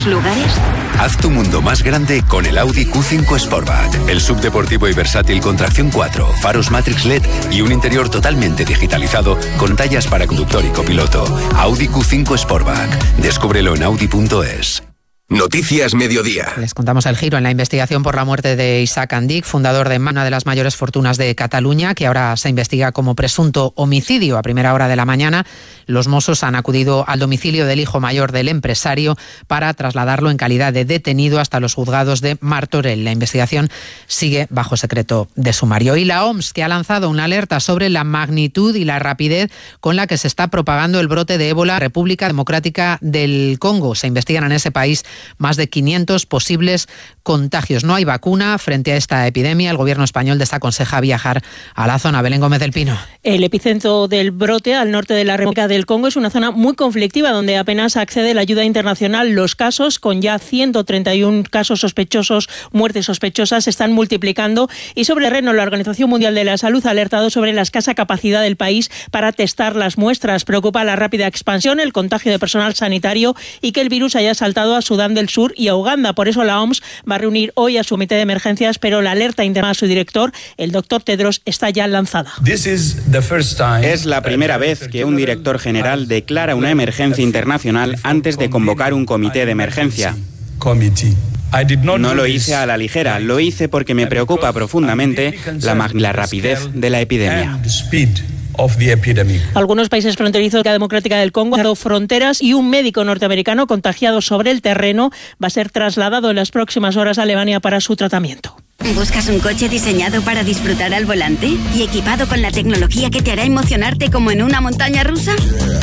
lugares. Haz tu mundo más grande con el Audi Q5 Sportback. El subdeportivo y versátil con tracción 4, faros Matrix LED y un interior totalmente digitalizado con tallas para conductor y copiloto. Audi Q5 Sportback. Descúbrelo en audi.es. Noticias Mediodía. Les contamos el giro en la investigación por la muerte de Isaac Andic, fundador de una de las mayores fortunas de Cataluña, que ahora se investiga como presunto homicidio. A primera hora de la mañana, los Mossos han acudido al domicilio del hijo mayor del empresario para trasladarlo en calidad de detenido hasta los juzgados de Martorell. La investigación sigue bajo secreto de sumario. Y la OMS, que ha lanzado una alerta sobre la magnitud y la rapidez con la que se está propagando el brote de ébola en la República Democrática del Congo. Se investigan en ese país más de 500 posibles contagios. No hay vacuna frente a esta epidemia. El gobierno español desaconseja viajar a la zona. Belén Gómez del Pino. El epicentro del brote al norte de la República del Congo es una zona muy conflictiva donde apenas accede la ayuda internacional. Los casos, con ya 131 casos sospechosos, muertes sospechosas, se están multiplicando. Y sobre el terreno, la Organización Mundial de la Salud ha alertado sobre la escasa capacidad del país para testar las muestras. Preocupa la rápida expansión, el contagio de personal sanitario y que el virus haya saltado a Sudán del Sur y a Uganda. Por eso la OMS va a reunir hoy a su comité de emergencias, pero la alerta interna a su director, el doctor Tedros, está ya lanzada. Es la primera vez que un director general declara una emergencia internacional antes de convocar un comité de emergencia. No lo hice a la ligera, lo hice porque me preocupa profundamente la rapidez de la epidemia. Algunos países fronterizos de la Democrática del Congo han cerrado fronteras y un médico norteamericano contagiado sobre el terreno va a ser trasladado en las próximas horas a Alemania para su tratamiento. ¿Buscas un coche diseñado para disfrutar al volante y equipado con la tecnología que te hará emocionarte como en una montaña rusa?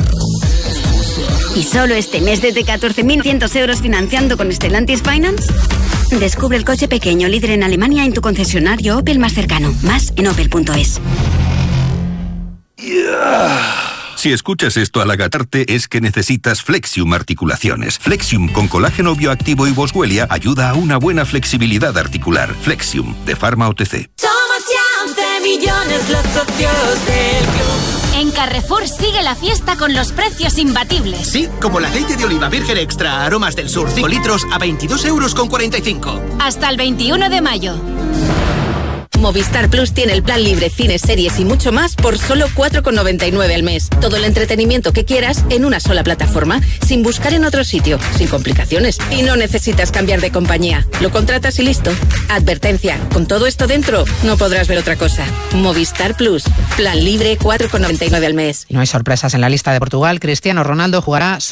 ¿Y solo este mes desde 14.100 euros financiando con Stellantis Finance? Descubre el coche pequeño líder en Alemania en tu concesionario Opel más cercano. Más en opel.es. Si escuchas esto al agacharte es que necesitas Flexium Articulaciones. Flexium con colágeno bioactivo y boswellia ayuda a una buena flexibilidad articular. Flexium, de Pharma OTC. Somos ya 11 millones los socios del club. En Carrefour sigue la fiesta con los precios imbatibles. Sí, como el aceite de oliva virgen extra Aromas del Sur, 5 litros a 22,45 €. Hasta el 21 de mayo. Movistar Plus tiene el plan libre, cines, series y mucho más por solo 4,99 al mes. Todo el entretenimiento que quieras en una sola plataforma, sin buscar en otro sitio, sin complicaciones. Y no necesitas cambiar de compañía. Lo contratas y listo. Advertencia, con todo esto dentro, no podrás ver otra cosa. Movistar Plus, plan libre, 4,99 al mes. No hay sorpresas en la lista de Portugal. Cristiano Ronaldo jugará